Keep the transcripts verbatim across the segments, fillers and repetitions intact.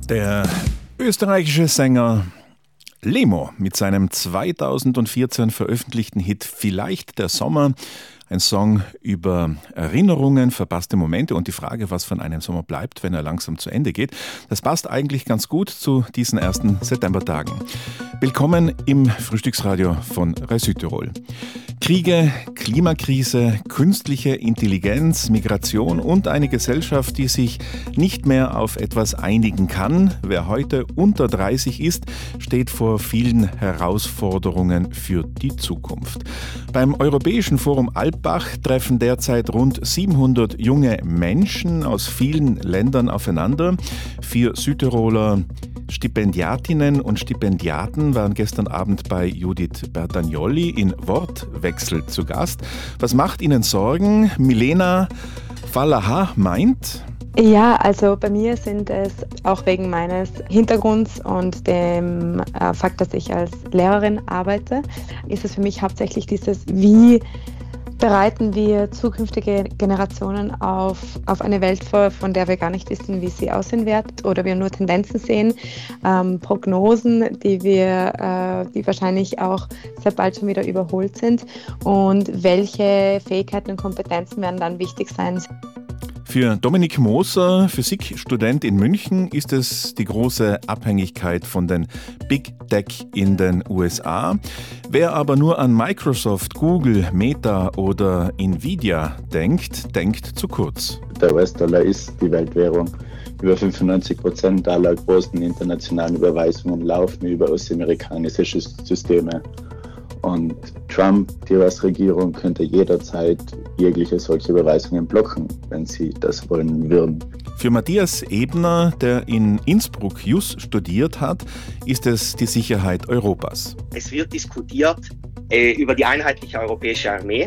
Der österreichische Sänger Lemo mit seinem zweitausendvierzehn veröffentlichten Hit Vielleicht der Sommer, ein Song über Erinnerungen, verpasste Momente und die Frage, was von einem Sommer bleibt, wenn er langsam zu Ende geht. Das passt eigentlich ganz gut zu diesen ersten Septembertagen. Willkommen im Frühstücksradio von Rai Südtirol. Kriege, Klimakrise, künstliche Intelligenz, Migration und eine Gesellschaft, die sich nicht mehr auf etwas einigen kann. Wer heute unter dreißig ist, steht vor vielen Herausforderungen für die Zukunft. Beim Europäischen Forum Alpbach treffen derzeit rund siebenhundert junge Menschen aus vielen Ländern aufeinander. Vier Südtiroler Stipendiatinnen und Stipendiaten waren gestern Abend bei Judith Bertagnolli in Wortwechsel zu Gast. Was macht Ihnen Sorgen? Milena Fallaha meint: Ja, also bei mir sind es auch wegen meines Hintergrunds und dem äh, Fakt, dass ich als Lehrerin arbeite, ist es für mich hauptsächlich dieses, wie bereiten wir zukünftige Generationen auf, auf eine Welt vor, von der wir gar nicht wissen, wie sie aussehen wird oder wir nur Tendenzen sehen, ähm, Prognosen, die wir, äh, die wahrscheinlich auch sehr bald schon wieder überholt sind, und welche Fähigkeiten und Kompetenzen werden dann wichtig sein. Für Dominik Moser, Physikstudent in München, ist es die große Abhängigkeit von den Big Tech in den U S A. Wer aber nur an Microsoft, Google, Meta oder Nvidia denkt, denkt zu kurz. Der U S-Dollar ist die Weltwährung. Über fünfundneunzig Prozent aller großen internationalen Überweisungen laufen über US-amerikanische Systeme. Und Trump, die U S-Regierung, könnte jederzeit jegliche solche Überweisungen blocken, wenn sie das wollen würden. Für Matthias Ebner, der in Innsbruck Jus studiert hat, ist es die Sicherheit Europas. Es wird diskutiert äh, über die einheitliche europäische Armee.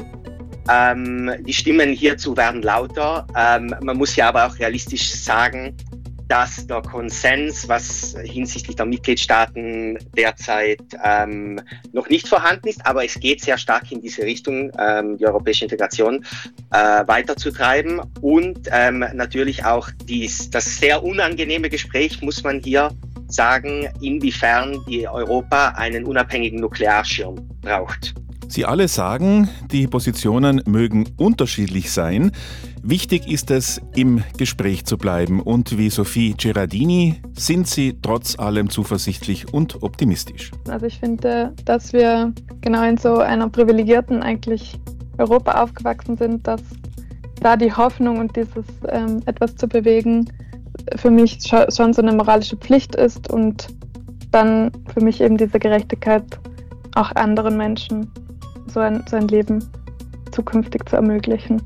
Ähm, die Stimmen hierzu werden lauter. Ähm, man muss ja aber auch realistisch sagen, dass der Konsens, was hinsichtlich der Mitgliedstaaten derzeit ähm, noch nicht vorhanden ist, aber es geht sehr stark in diese Richtung, ähm, die europäische Integration äh, weiterzutreiben, und ähm, natürlich auch dies, das sehr unangenehme Gespräch, muss man hier sagen, inwiefern die Europa einen unabhängigen Nuklearschirm braucht. Sie alle sagen, die Positionen mögen unterschiedlich sein. Wichtig ist es, im Gespräch zu bleiben. Und wie Sophie Gerardini sind Sie trotz allem zuversichtlich und optimistisch. Also ich finde, dass wir genau in so einer privilegierten eigentlich Europa aufgewachsen sind, dass da die Hoffnung und dieses ähm, etwas zu bewegen für mich schon so eine moralische Pflicht ist, und dann für mich eben diese Gerechtigkeit auch anderen Menschen so ein, so ein Leben zukünftig zu ermöglichen.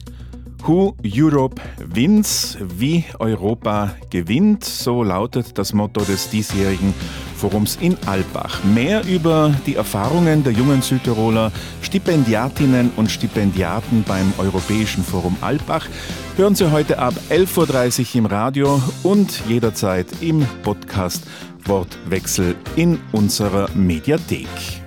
Who Europe wins, wie Europa gewinnt, so lautet das Motto des diesjährigen Forums in Alpbach. Mehr über die Erfahrungen der jungen Südtiroler Stipendiatinnen und Stipendiaten beim Europäischen Forum Alpbach hören Sie heute ab elf Uhr dreißig im Radio und jederzeit im Podcast Wortwechsel in unserer Mediathek.